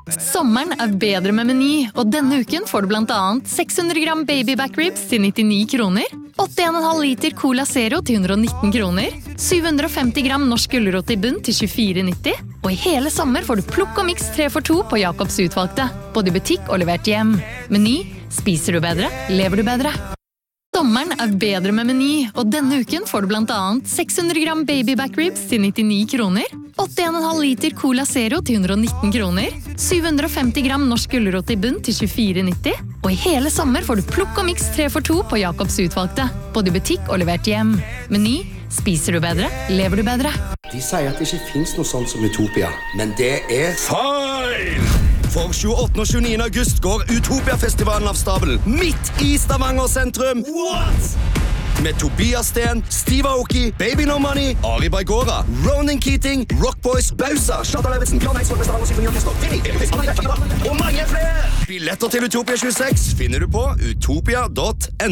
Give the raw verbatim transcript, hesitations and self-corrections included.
Sommeren er bedre med Meny, og denne uken får du blant annet seks hundre gram baby back ribs til nittini kroner, åtte komma fem liter Cola Zero til hundre og nitten kroner, syv hundre og femti gram norsk gulrot i bunn til tjuefire nitti, og i hele sommer får du plukk og mix tre for to på Jacobs utvalgte, både i butikk og levert hjem. Meny, spiser du bedre, lever du bedre. Sommeren er bedre med Meny, og denne uken får du blant annet seks hundre gram baby back ribs til nittini kroner, åtte komma fem liter Cola Zero til hundre og nitten kroner, syv hundre og femti gram norsk gulrot i bunn til tjuefire nitti, og i hele sommer får du plukk og mix tre for to på Jacobs utvalgte, både i butikk og levert hjem. Meny, spiser du bedre, lever du bedre. De sier at det ikke finnes noe sånt som Utopia, men det er feil! For tjueåttende og tjueniende august går Utopia-festivalen av stabelen midt i Stavanger sentrum. What? Med Tobias Sten, Steve Aoki, Baby No Money, Ari Baigora, Ronan Keating, Rockboys, Bausa, Charlotte Levinsen, Bjørn Eidsvåg, Stavanger Symfoniorkester, Vinny, Elvis, Anna Greffa, og mange flere! Billetter til Utopia tjueseks finner du på utopia punktum no.